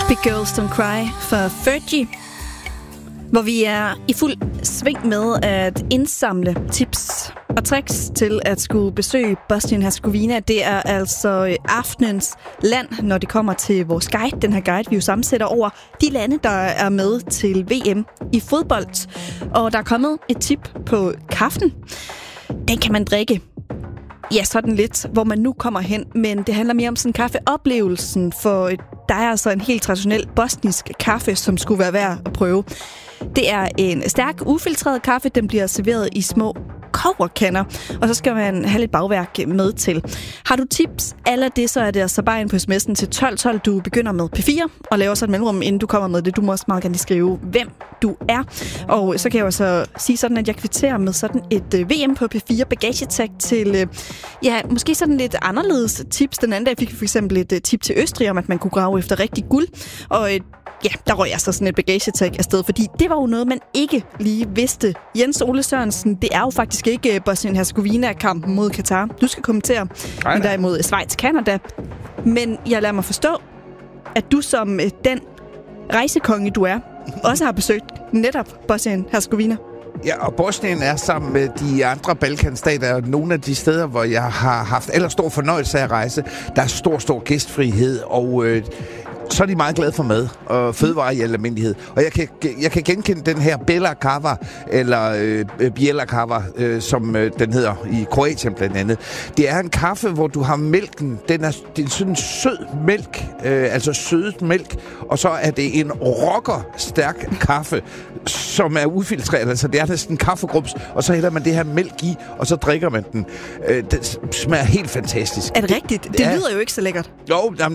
Big Girls Don't Cry for Fergie, hvor vi er i fuld sving med at indsamle tips og tricks til at skulle besøge Bosnien-Hercegovina. Det er altså aftenens land, når det kommer til vores guide. Den her guide, vi jo sammensætter over de lande, der er med til VM i fodbold. Og der er kommet et tip på kaffen. Den kan man drikke. Ja, sådan lidt, hvor man nu kommer hen, men det handler mere om sådan kaffeoplevelsen, for der er altså en helt traditionel bosnisk kaffe, som skulle være værd at prøve. Det er en stærk, ufiltreret kaffe, den bliver serveret i små kobberkander, og så skal man have lidt bagværk med til. Har du tips eller det, så er det altså bare ind på sms'en til 1212. Du begynder med P4 og laver så et mellemrum, inden du kommer med det. Du må også meget gerne skrive, hvem du er. Og så kan jeg jo så sige sådan, at jeg kvitterer med sådan et VM på P4 bagagetag til, måske sådan lidt anderledes tips. Den anden dag fik vi for eksempel et tip til Østrig om, at man kunne grave efter rigtig guld. Og der røg jeg så sådan et bagagetag afsted, fordi det var jo noget, man ikke lige vidste. Jens Ole Sørensen, det er jo faktisk ikke Bosnien-Hercegovina-kampen mod Katar. Du skal kommentere, men derimod Schweiz-Canada. Men jeg lader mig forstå, at du som den rejsekonge, du er, også har besøgt netop Bosnien-Hercegovina. Ja, og Bosnien er sammen med de andre Balkanstater nogle af de steder, hvor jeg har haft allerstor fornøjelse af at rejse. Der er stor gæstfrihed, og så er de meget glade for mad og fødevarer i almindelighed. Og jeg kan genkende den her Bela Kava, eller Bijela Kava, som den hedder i Kroatien blandt andet. Det er en kaffe, hvor du har mælken. Det er sådan en sød mælk, altså sødet mælk. Og så er det en rockerstærk kaffe, som er ufiltreret. Altså det er næsten en kaffegrums, og så hælder man det her mælk i, og så drikker man den. Det smager helt fantastisk. Er det rigtigt? Det lyder jo ikke så lækkert. Jo, jamen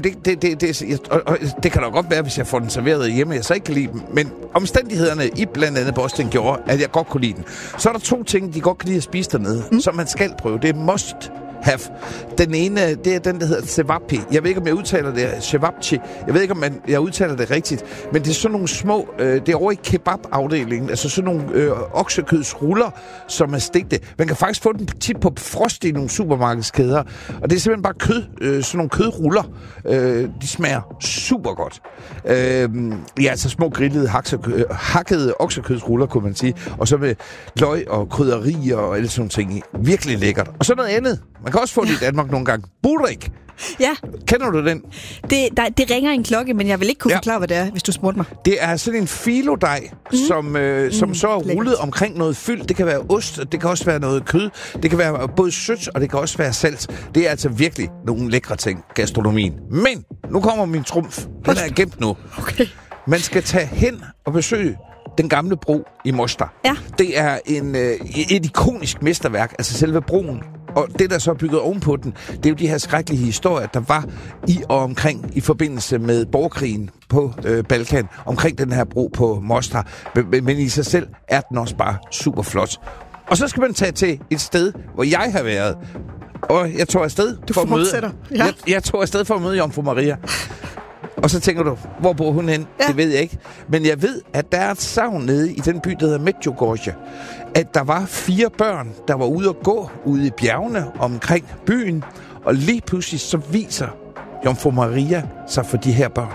det kan da godt være, hvis jeg får den serveret hjemme, jeg så ikke kan lide den. Men omstændighederne i blandt andet Bosnien gjorde, at jeg godt kunne lide den. Så er der 2 ting, de godt kan lide at spise dernede, som man skal prøve. Det er must have. Den ene, det er den, der hedder cevapi. Jeg ved ikke, om jeg udtaler det cevapci. Jeg ved ikke, om jeg udtaler det rigtigt. Men det er sådan nogle små, det er over i kebab-afdelingen, altså sådan nogle oksekødsruller, som er stegte. Man kan faktisk få den tit på frost i nogle supermarkedskæder. Og det er simpelthen bare kød, sådan nogle kødruller. De smager super godt. Altså små grillede, hakkede oksekødsruller, kunne man sige. Og så med løg og krydderier og alle sådan ting. Virkelig lækkert. Og så noget andet. Man kan også få det i Danmark nogle gange. Burek. Ja. Kender du den? Det ringer en klokke, men jeg vil ikke kunne forklare, hvad det er, hvis du spurgte mig. Det er sådan en filodej, som så er rullet omkring noget fyld. Det kan være ost, det kan også være noget kød. Det kan være både sødt, og det kan også være salt. Det er altså virkelig nogle lækre ting, gastronomien. Men nu kommer min trumf. Den er gemt nu. Okay. Man skal tage hen og besøge den gamle bro i Mostar. Ja. Det er et ikonisk mesterværk, altså selve broen. Og det, der så er bygget ovenpå den, det er jo de her skrækkelige historier, der var i og omkring i forbindelse med borgerkrigen på Balkan, omkring den her bro på Mostar. Men i sig selv er den også bare super flot. Og så skal man tage til et sted, hvor jeg har været. Og jeg tog afsted for at møde... Ja. Jeg tog afsted for at møde Jomfru Maria. Og så tænker du, hvor bor hun hen? Ja. Det ved jeg ikke. Men jeg ved, at der er et savn nede i den by, der hedder Medjugorje. At der var 4 børn, der var ude at gå ude i bjergene omkring byen. Og lige pludselig så viser Jomfru Maria sig for de her børn.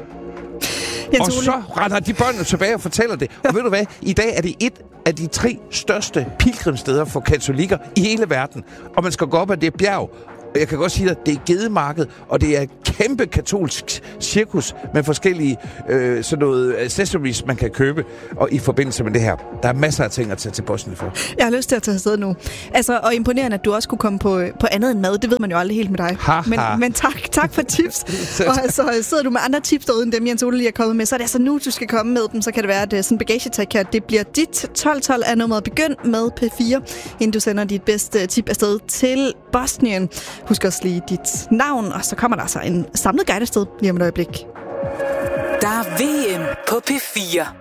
Og så retter de børnene tilbage og fortæller det. Og ved du hvad? I dag er det et af de 3 største pilgrimssteder for katolikker i hele verden. Og man skal gå op ad det bjerg. Jeg kan godt sige dig, det er gedemarked, og det er et kæmpe katolsk cirkus med forskellige sådan noget accessories, man kan købe, og i forbindelse med det her. Der er masser af ting at tage til Bosnien for. Jeg har lyst til at tage afsted nu. Altså, og imponerende, at du også kunne komme på andet end mad. Det ved man jo aldrig helt med dig. Men tak for tips. Og altså, sidder du med andre tips derude, end dem Jens Ole lige er kommet med, så er det altså nu, du skal komme med dem. Så kan det være, at sådan bagagetag her, det bliver dit 1212 af nummeret. Begynd med P4, inden du sender dit bedste tip afsted til Bosnien. Husk også lige dit navn, og så kommer der altså en samlet guide afsted lige om et øjeblik. Der er VM på P4.